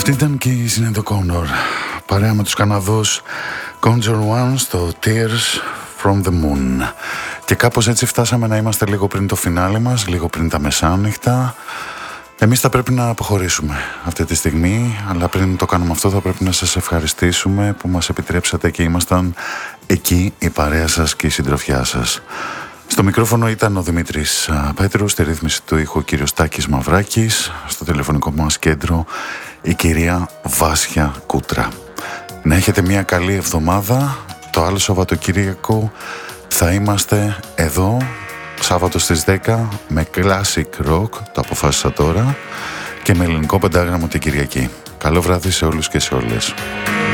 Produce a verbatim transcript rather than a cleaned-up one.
Αυτή ήταν και η Sinéad O'Connor παρέα με τους Καναδούς Conjure One στο Tears from the Moon. Και κάπως έτσι φτάσαμε να είμαστε λίγο πριν το φινάλε μας, λίγο πριν τα μεσάνυχτα. Εμείς θα πρέπει να αποχωρήσουμε αυτή τη στιγμή, αλλά πριν το κάνουμε αυτό θα πρέπει να σας ευχαριστήσουμε που μας επιτρέψατε και ήμασταν εκεί η παρέα σας και η συντροφιά σας. Στο μικρόφωνο ήταν ο Δημήτρης Πέτρου, στη ρύθμιση του ήχου ο κύριος Τάκης Μαυράκης, στο τηλεφωνικό μας κέντρο η κυρία Βάσια Κούτρα. Να έχετε μια καλή εβδομάδα. Το άλλο Σαββατοκύριακο θα είμαστε εδώ Σάββατο στις δέκα με classic rock, το αποφάσισα τώρα, και με ελληνικό πεντάγραμμο την Κυριακή. Καλό βράδυ σε όλους και σε όλες.